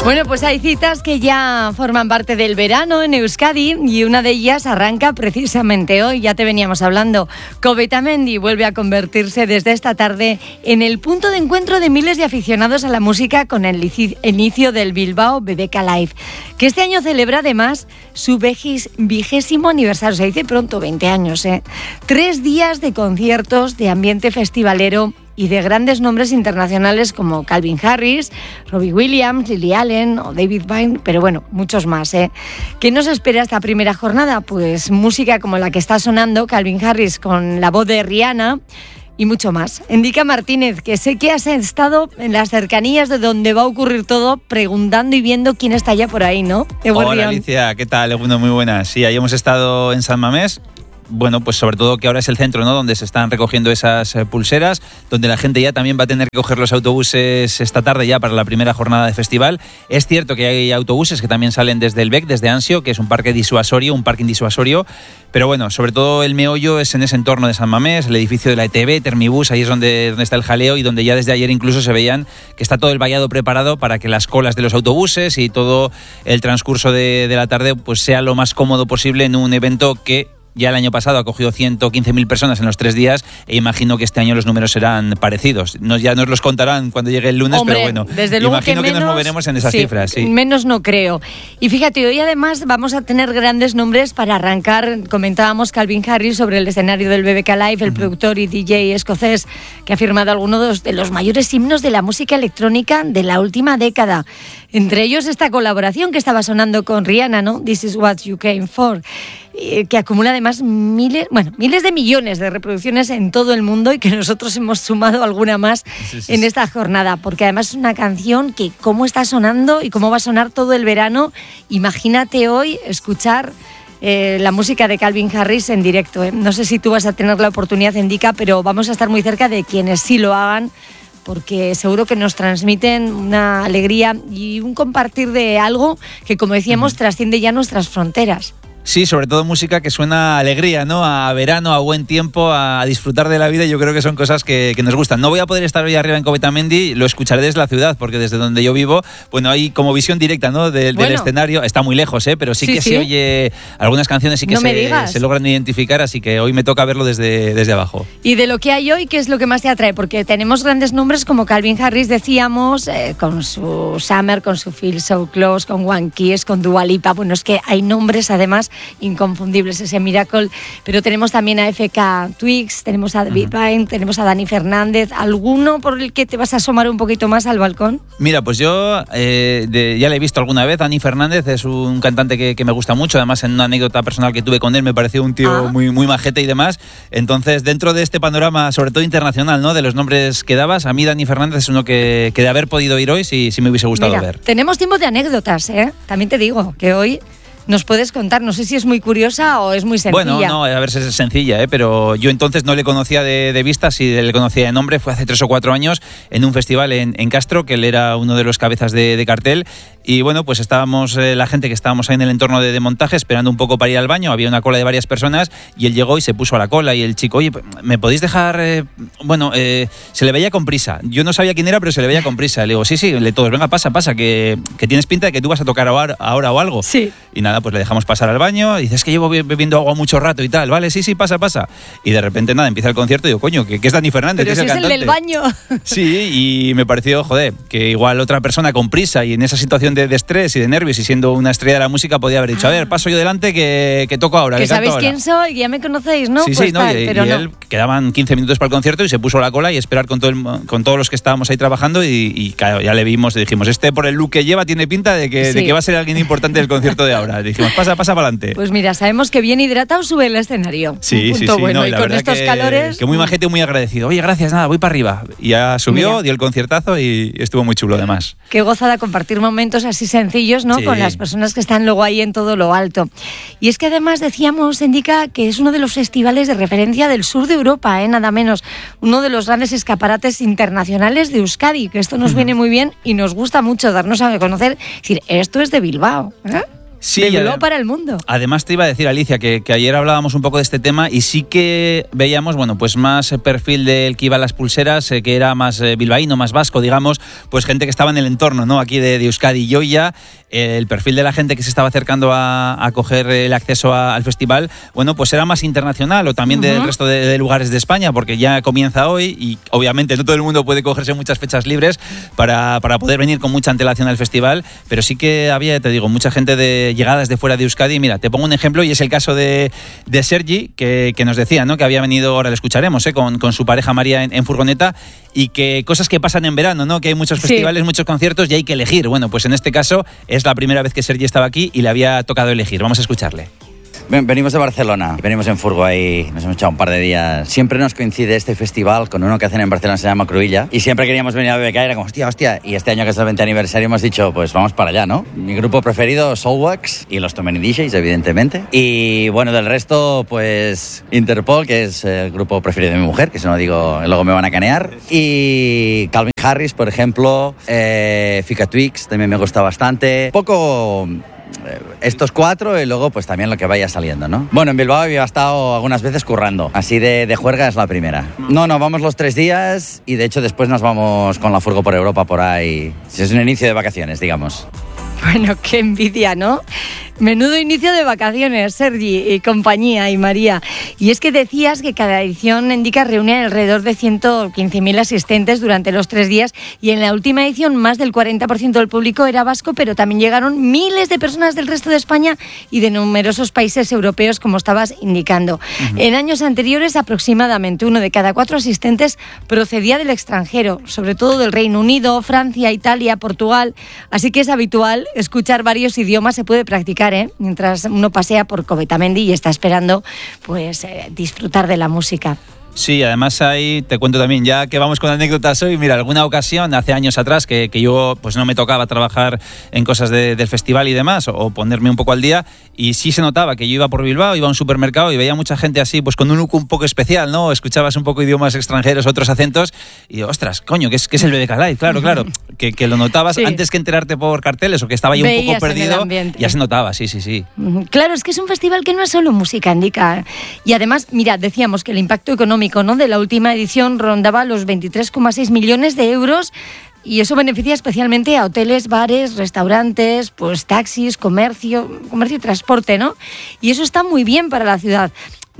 Bueno, pues hay citas que ya forman parte del verano en Euskadi y una de ellas arranca precisamente hoy, ya te veníamos hablando. Covetamendi vuelve a convertirse desde esta tarde en el punto de encuentro de miles de aficionados a la música con el inicio del Bilbao BBK Live, que este año celebra además su 20º aniversario, se dice pronto, 20 años, 3 días de conciertos de ambiente festivalero y de grandes nombres internacionales como Calvin Harris, Robbie Williams, Lily Allen o David Byrne, pero bueno, muchos más. ¿Qué nos espera esta primera jornada? Pues música como la que está sonando, Calvin Harris con la voz de Rihanna y mucho más. Endika Martínez, que sé que has estado en las cercanías de donde va a ocurrir todo, preguntando y viendo quién está ya por ahí, ¿no? Hola Alicia, ¿qué tal? Muy buenas. Sí, ahí hemos estado en San Mamés. Bueno, pues sobre todo que ahora es el centro, ¿no?, donde se están recogiendo esas pulseras, donde la gente ya también va a tener que coger los autobuses esta tarde ya para la primera jornada de festival. Es cierto que hay autobuses que también salen desde el BEC, desde Ansio, que es un parque disuasorio, un parking disuasorio, pero bueno, sobre todo el meollo es en ese entorno de San Mamés, el edificio de la ETB, Termibus, ahí es donde está el jaleo y donde ya desde ayer incluso se veían que está todo el vallado preparado para que las colas de los autobuses y todo el transcurso de la tarde pues sea lo más cómodo posible en un evento que ya el año pasado ha cogido 115.000 personas en los 3 días e imagino que este año los números serán parecidos. Ya nos los contarán cuando llegue el lunes, hombre, pero bueno, desde luego imagino que nos moveremos en esas cifras. Sí. Menos no creo. Y fíjate, hoy además vamos a tener grandes nombres para arrancar. Comentábamos Calvin Harris sobre el escenario del BBK Live, el productor y DJ escocés que ha firmado algunos de los mayores himnos de la música electrónica de la última década. Entre ellos esta colaboración que estaba sonando con Rihanna, ¿no? This is what you came for, que acumula además miles de millones de reproducciones en todo el mundo y que nosotros hemos sumado alguna más en esta jornada, porque además es una canción que cómo está sonando y cómo va a sonar todo el verano. Imagínate hoy escuchar la música de Calvin Harris en directo. No sé si tú vas a tener la oportunidad, Endika, pero vamos a estar muy cerca de quienes sí lo hagan, porque seguro que nos transmiten una alegría y un compartir de algo que, como decíamos, trasciende ya nuestras fronteras. Sí, sobre todo música que suena a alegría, ¿no? A verano, a buen tiempo, a disfrutar de la vida. Yo creo que son cosas que nos gustan. No voy a poder estar hoy arriba en Covetamendi, lo escucharé desde la ciudad, porque desde donde yo vivo, bueno, hay como visión directa, ¿no?, del escenario. Está muy lejos, pero sí que se oye algunas canciones, sí que se logran identificar, así que hoy me toca verlo desde abajo. Y de lo que hay hoy, ¿qué es lo que más te atrae? Porque tenemos grandes nombres como Calvin Harris, decíamos, con su Summer, con su Feel So Close, con One Kiss, con Dua Lipa. Bueno, es que hay nombres además inconfundibles, ese Miracle, pero tenemos también a FK Twigs, tenemos a David Byrne, tenemos a Dani Fernández. ¿Alguno por el que te vas a asomar un poquito más al balcón? Mira, pues yo ya le he visto alguna vez. Dani Fernández es un cantante que me gusta mucho, además en una anécdota personal que tuve con él me pareció un tío muy majete y demás. Entonces, dentro de este panorama, sobre todo internacional, ¿no?, de los nombres que dabas, a mí Dani Fernández es uno que de haber podido ir hoy sí me hubiese gustado ver. Tenemos tiempo de anécdotas, también te digo que hoy nos puedes contar, no sé si es muy curiosa o es muy sencilla. Bueno, no, a ver si es sencilla, pero yo entonces no le conocía de vista, sí le conocía de nombre. Fue hace 3 o 4 años en un festival en Castro, que él era uno de los cabezas de cartel. Y bueno, pues estábamos, la gente que estábamos ahí en el entorno de montaje, esperando un poco para ir al baño. Había una cola de varias personas y él llegó y se puso a la cola. Y el chico, oye, ¿me podéis dejar? Se le veía con prisa. Yo no sabía quién era, pero se le veía con prisa. Le digo, sí, todos, venga, pasa, que tienes pinta de que tú vas a tocar ahora o algo. Sí. Y nada, pues le dejamos pasar al baño. Y dice, es que llevo bebiendo agua mucho rato y tal. Vale, sí, pasa. Y de repente, nada, empieza el concierto y digo, coño, que es Dani Fernández, pero que si es el cantante. El del baño. Sí, y me pareció, que igual otra persona con prisa y en esa situación de estrés y de nervios y siendo una estrella de la música podía haber dicho, a ver, paso yo delante que toco ahora. Que sabéis quién soy, que ya me conocéis, ¿no? Sí, pues no, pero y él quedaban 15 minutos para el concierto y se puso a la cola y esperar con todos los que estábamos ahí trabajando y claro, ya le vimos y dijimos, por el look que lleva tiene pinta de que va a ser alguien importante del concierto de ahora. Dijimos, pasa para adelante. Pues mira, sabemos que bien hidratado sube el escenario. Sí. Bueno, no, y con estos calores. Que muy majete, muy agradecido. Oye, gracias, nada, voy para arriba. Y ya subió, dio el conciertazo y estuvo muy chulo además. Qué gozada compartir momentos así sencillos, ¿no? Sí. Con las personas que están luego ahí en todo lo alto. Y es que además decíamos, Endika, que es uno de los festivales de referencia del sur de Europa, nada menos. Uno de los grandes escaparates internacionales de Euskadi, que esto nos viene muy bien y nos gusta mucho darnos a conocer. Es decir, esto es de Bilbao, Sí, de Bilbao para el mundo. Además te iba a decir, Alicia, que ayer hablábamos un poco de este tema y sí que veíamos, bueno, pues más perfil del que iba a las pulseras, que era más bilbaíno, más vasco, digamos, pues gente que estaba en el entorno, ¿no? Aquí de Euskadi. Y hoy ya el perfil de la gente que se estaba acercando a coger el acceso al festival, bueno, pues era más internacional o también del resto de lugares de España, porque ya comienza hoy y obviamente no todo el mundo puede cogerse muchas fechas libres para poder venir con mucha antelación al festival, pero sí que había, te digo, mucha gente de llegadas de fuera de Euskadi. Mira, te pongo un ejemplo y es el caso de Sergi, que nos decía, ¿no? Que había venido, ahora lo escucharemos, con su pareja María en furgoneta, y que cosas que pasan en verano, ¿no? Que hay muchos festivales, muchos conciertos y hay que elegir. Bueno, pues en este caso es la primera vez que Sergi estaba aquí y le había tocado elegir. Vamos a escucharle. Venimos de Barcelona, venimos en furgo ahí, nos hemos echado un par de días. Siempre nos coincide este festival con uno que hacen en Barcelona, se llama Cruïlla, y siempre queríamos venir a BBK, era como, hostia, y este año que es el 20 aniversario hemos dicho, pues vamos para allá, ¿no? Mi grupo preferido, Soulwax, y los Too Many DJs, evidentemente. Y bueno, del resto, pues Interpol, que es el grupo preferido de mi mujer, que si no digo, luego me van a canear. Y Calvin Harris, por ejemplo, Fika Twix, también me gusta bastante. Poco estos cuatro y luego pues también lo que vaya saliendo, ¿no? Bueno, en Bilbao había estado algunas veces currando, así de juerga es la primera. No, vamos los 3 días y de hecho después nos vamos con la furgo por Europa por ahí. Es un inicio de vacaciones, digamos. Bueno, qué envidia, ¿no? Menudo inicio de vacaciones, Sergi y compañía y María. Y es que decías que cada edición indica reúne alrededor de 115.000 asistentes durante los 3 días y en la última edición más del 40% del público era vasco, pero también llegaron miles de personas del resto de España y de numerosos países europeos, como estabas indicando. En años anteriores, aproximadamente 1 de cada 4 asistentes procedía del extranjero, sobre todo del Reino Unido, Francia, Italia, Portugal. Así que es habitual escuchar varios idiomas, se puede practicar, mientras uno pasea por Covetamendi y está esperando pues disfrutar de la música. Sí, además ahí te cuento también, ya que vamos con anécdotas hoy, mira, alguna ocasión, hace años atrás, que yo pues no me tocaba trabajar en cosas del festival y demás, o ponerme un poco al día, y sí se notaba que yo iba por Bilbao, iba a un supermercado y veía mucha gente así, pues con un look un poco especial, ¿no? Escuchabas un poco idiomas extranjeros, otros acentos, y ostras, coño, que es el BBK Live, claro, que lo notabas antes que enterarte por carteles, o que estaba yo un poco perdido, ya se notaba, sí. Claro, es que es un festival que no es solo música, indica, y además, mira, decíamos que el impacto económico, ¿no?, de la última edición rondaba los 23,6 millones de euros y eso beneficia especialmente a hoteles, bares, restaurantes, pues taxis, comercio y transporte, ¿no? Y eso está muy bien para la ciudad.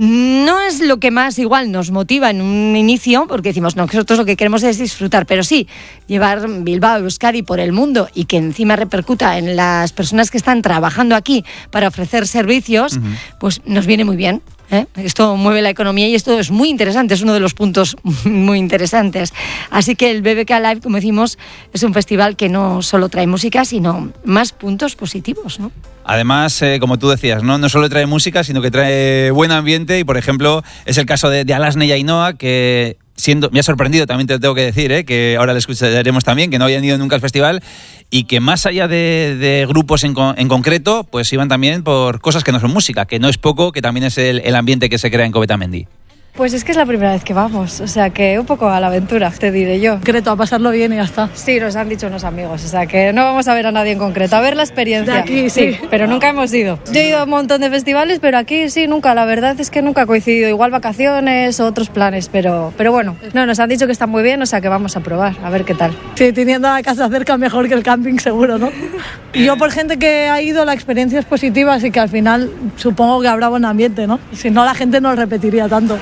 No es lo que más igual nos motiva en un inicio, porque decimos, no, nosotros lo que queremos es disfrutar, pero sí, llevar Bilbao, Euskadi por el mundo y que encima repercuta en las personas que están trabajando aquí para ofrecer servicios, pues nos viene muy bien. Esto mueve la economía y esto es muy interesante, es uno de los puntos muy interesantes. Así que el BBK Live, como decimos, es un festival que no solo trae música, sino más puntos positivos, ¿no? Además, como tú decías, no solo trae música, sino que trae buen ambiente y, por ejemplo, es el caso de Alasne y Ainhoa, que me ha sorprendido, también te lo tengo que decir, que ahora le escucharemos también, que no habían ido nunca al festival y que más allá de grupos en concreto, pues iban también por cosas que no son música, que no es poco, que también es el ambiente que se crea en Covetamendi. Pues es que es la primera vez que vamos, o sea que un poco a la aventura, te diré yo. Concreto, a pasarlo bien y ya está. Sí, nos han dicho unos amigos, o sea que no vamos a ver a nadie en concreto, a ver la experiencia. De aquí, sí. Pero nunca hemos ido. Yo he ido a un montón de festivales, pero aquí sí, nunca, la verdad es que nunca ha coincidido, igual vacaciones o otros planes, pero bueno, no, nos han dicho que está muy bien, o sea que vamos a probar, a ver qué tal. Sí, teniendo la casa cerca mejor que el camping seguro, ¿no? Y yo por gente que ha ido, la experiencia es positiva, así que al final supongo que habrá buen ambiente, ¿no? Si no, la gente no repetiría tanto.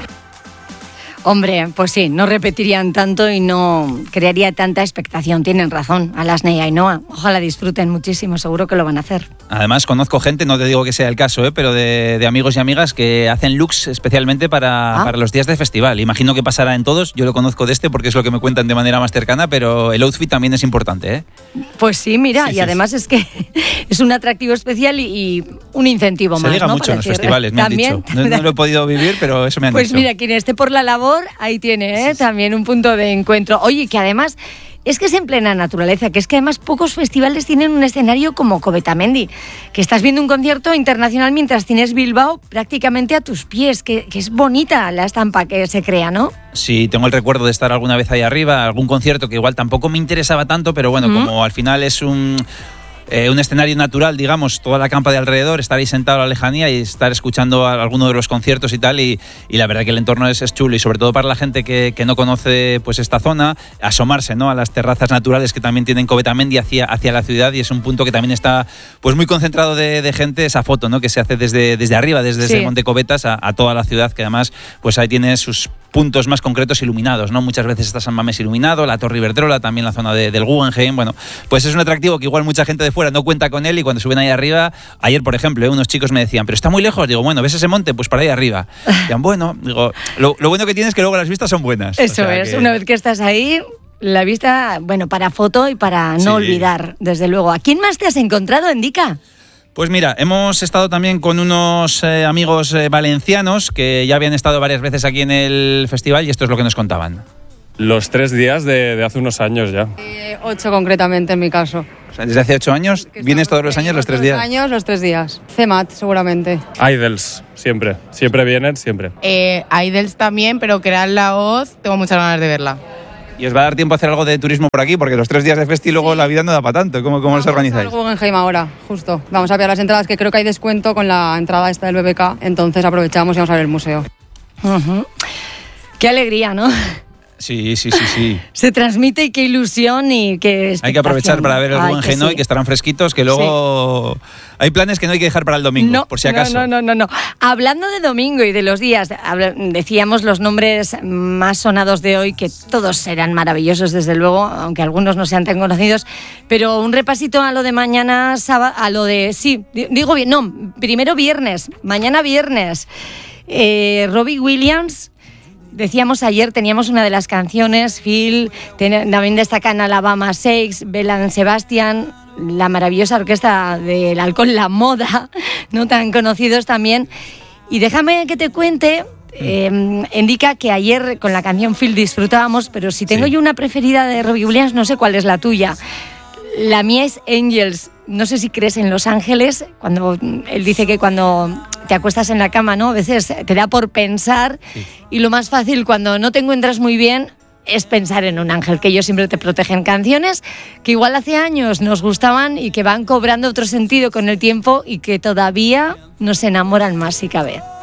Hombre, pues sí, no repetirían tanto y no crearía tanta expectación. Tienen razón, Alasne y Ainhoa. Ojalá disfruten muchísimo, seguro que lo van a hacer. Además, conozco gente, no te digo que sea el caso, pero de amigos y amigas que hacen looks especialmente para los días de festival. Imagino que pasará en todos, yo lo conozco de este porque es lo que me cuentan de manera más cercana, pero el outfit también es importante, ¿eh? Pues sí, mira, y además es que es un atractivo especial y un incentivo más. Se liga ¿no? mucho en los festivales, me han dicho. No lo he podido vivir, pero eso me han dicho. Pues mira, quien esté por la labor, ahí tiene también un punto de encuentro. Oye, que además es que es en plena naturaleza, que es que además pocos festivales tienen un escenario como Covetamendi, que estás viendo un concierto internacional mientras tienes Bilbao prácticamente a tus pies, que es bonita la estampa que se crea, ¿no? Sí, tengo el recuerdo de estar alguna vez ahí arriba, algún concierto que igual tampoco me interesaba tanto, pero bueno, como al final es un escenario natural, digamos, toda la campa de alrededor, estar ahí sentado a la lejanía y estar escuchando a alguno de los conciertos y tal, y la verdad que el entorno es chulo, y sobre todo para la gente que no conoce pues esta zona, asomarse, ¿no?, a las terrazas naturales que también tienen Covetamendi hacia la ciudad, y es un punto que también está pues muy concentrado de gente, esa foto, ¿no?, que se hace desde arriba, desde Monte Covetas a toda la ciudad, que además pues ahí tiene sus puntos más concretos iluminados, ¿no? Muchas veces está San Mamés iluminado, la Torre Iberdrola, también la zona del Guggenheim. Bueno, pues es un atractivo que igual mucha gente de fuera no cuenta con él, y cuando suben ahí arriba, ayer por ejemplo, unos chicos me decían, pero está muy lejos. Digo, bueno, ¿ves ese monte? Pues para ahí arriba. Decían, bueno, digo, lo bueno que tiene es que luego las vistas son buenas. Eso, o sea, es, una vez que estás ahí, la vista, bueno, para foto y para no olvidar, desde luego. ¿A quién más te has encontrado, Endika? Pues mira, hemos estado también con unos amigos valencianos que ya habían estado varias veces aquí en el festival, y esto es lo que nos contaban. Los 3 días de hace unos años ya. 8 concretamente en mi caso. O sea, desde hace 8 años, ¿vienes todos los años los 3 días? Los 3 días. CEMAT, seguramente. Idols, siempre. Siempre vienen, siempre. Idols también, pero que era la voz, tengo muchas ganas de verla. ¿Y os va a dar tiempo a hacer algo de turismo por aquí? Porque los 3 días de festi luego la vida no da para tanto. ¿Cómo os organizáis? Vamos al Guggenheim ahora, justo. Vamos a pillar las entradas, que creo que hay descuento con la entrada esta del BBK. Entonces aprovechamos y vamos a ver el museo. Qué alegría, ¿no? Sí. Se transmite, y qué ilusión y qué expectación. Hay que aprovechar para ver el Guggenheim hoy, que estarán fresquitos, que luego hay planes que no hay que dejar para el domingo, por si acaso. No. Hablando de domingo y de los días, decíamos los nombres más sonados de hoy, que todos serán maravillosos, desde luego, aunque algunos no sean tan conocidos, pero un repasito a lo de mañana, a lo de... primero viernes, mañana viernes. Robbie Williams... Decíamos ayer, teníamos una de las canciones, Phil, también destacan Alabama Shakes, Belle Sebastian, la maravillosa orquesta del Alcohol La Moda, no tan conocidos también. Y déjame que te cuente, Endika, que ayer con la canción Phil disfrutábamos, pero si tengo yo una preferida de Robbie Williams, no sé cuál es la tuya. La mía es Angels. No sé si crees en los ángeles, cuando él dice que cuando te acuestas en la cama, ¿no?, a veces te da por pensar, y lo más fácil cuando no te encuentras muy bien es pensar en un ángel, que ellos siempre te protegen. Canciones que igual hace años nos gustaban y que van cobrando otro sentido con el tiempo y que todavía nos enamoran más si cabe.